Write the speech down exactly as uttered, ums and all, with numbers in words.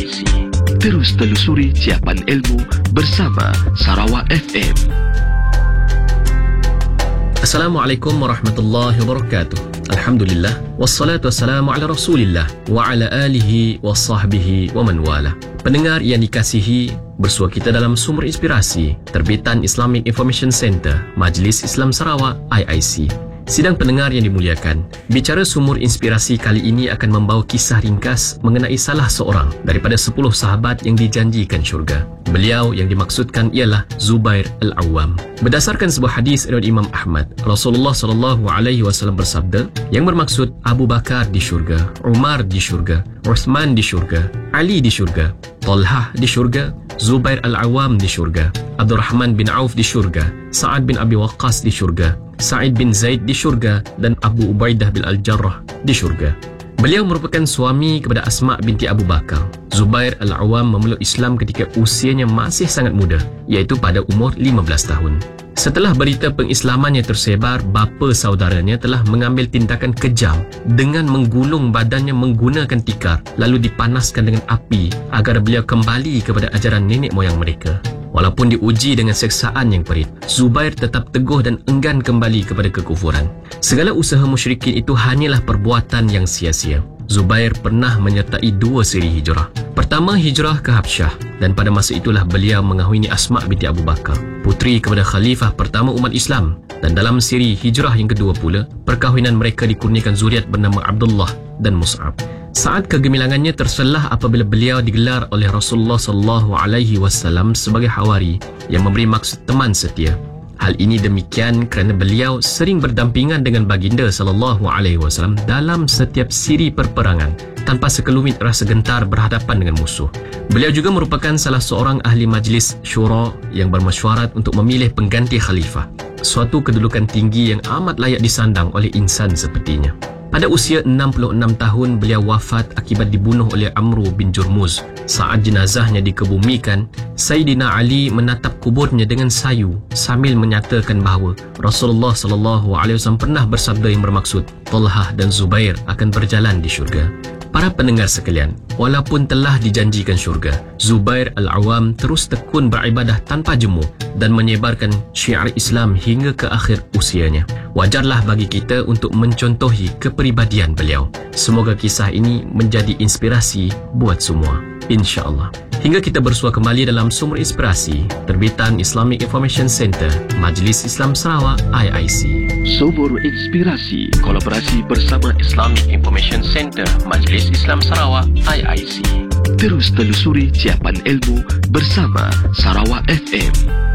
I C. Terus telusuri ciapan ilmu bersama Sarawak F M. Assalamualaikum warahmatullahi wabarakatuh. Alhamdulillah, wassalatu wassalamu ala rasulillah wa ala alihi wa sahbihi wa man wala. Pendengar yang dikasihi, bersua kita dalam Sumber Inspirasi, terbitan Islamic Information Center, Majlis Islam Sarawak I I C. Sidang pendengar yang dimuliakan, bicara Sumur Inspirasi kali ini akan membawa kisah ringkas mengenai salah seorang daripada sepuluh sahabat yang dijanjikan syurga. Beliau yang dimaksudkan ialah Zubair Al-Awwam. Berdasarkan sebuah hadis riwayat Imam Ahmad, Rasulullah sallallahu alaihi wasallam bersabda, yang bermaksud Abu Bakar di syurga, Umar di syurga, Uthman di syurga, Ali di syurga, Talhah di syurga, Zubair Al-Awwam di syurga, Abdul Rahman bin Auf di syurga, Sa'ad bin Abi Waqqas di syurga, Sa'id bin Zaid di syurga, dan Abu Ubaidah bin Al-Jarrah di syurga. Beliau merupakan suami kepada Asma binti Abu Bakar. Zubair Al-Awwam memeluk Islam ketika usianya masih sangat muda, iaitu pada umur lima belas tahun. Setelah berita pengislamannya tersebar, bapa saudaranya telah mengambil tindakan kejam dengan menggulung badannya menggunakan tikar, lalu dipanaskan dengan api agar beliau kembali kepada ajaran nenek moyang mereka. Walaupun diuji dengan seksaan yang perit, Zubair tetap teguh dan enggan kembali kepada kekufuran. Segala usaha musyrikin itu hanyalah perbuatan yang sia-sia. Zubair pernah menyertai dua siri hijrah. Pertama, hijrah ke Habsyah, dan pada masa itulah beliau mengahwini Asma binti Abu Bakar, putri kepada khalifah pertama umat Islam. Dan dalam siri hijrah yang kedua pula, perkahwinan mereka dikurniakan zuriat bernama Abdullah dan Mus'ab. Saat kegemilangannya terselah apabila beliau digelar oleh Rasulullah sallallahu alaihi wasallam sebagai hawari yang memberi maksud teman setia. Hal ini demikian kerana beliau sering berdampingan dengan baginda sallallahu alaihi wasallam dalam setiap siri perperangan tanpa sekelumit rasa gentar berhadapan dengan musuh. Beliau juga merupakan salah seorang ahli majlis syura yang bermesyuarat untuk memilih pengganti khalifah, suatu kedudukan tinggi yang amat layak disandang oleh insan sepertinya. Pada usia enam puluh enam tahun, beliau wafat akibat dibunuh oleh Amru bin Jurmuz. Saat jenazahnya dikebumikan, Sayyidina Ali menatap kuburnya dengan sayu sambil menyatakan bahawa Rasulullah sallallahu alaihi wasallam pernah bersabda yang bermaksud Talhah dan Zubair akan berjalan di syurga. Para pendengar sekalian, walaupun telah dijanjikan syurga, Zubair Al-Awwam terus tekun beribadah tanpa jemu dan menyebarkan syiar Islam hingga ke akhir usianya. Wajarlah bagi kita untuk mencontohi kepribadian beliau. Semoga kisah ini menjadi inspirasi buat semua, insya-Allah. Hingga kita bersua kembali dalam Sumber Inspirasi, terbitan Islamic Information Center, Majlis Islam Sarawak I I C. Sumber Inspirasi, kolaborasi bersama Islamic Information Center, Majlis Islam Sarawak I I C. Terus telusuri ciapan ilmu bersama Sarawak F M.